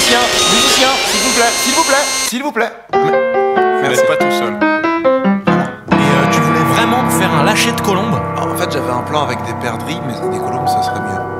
musicien, s'il vous plaît, s'il vous plaît, s'il vous plaît. Vous n'êtes pas tout seul. Et tu voulais vraiment faire un lâcher de colombe? En fait, j'avais un plan avec des perdrix, mais des colombes, ça serait mieux.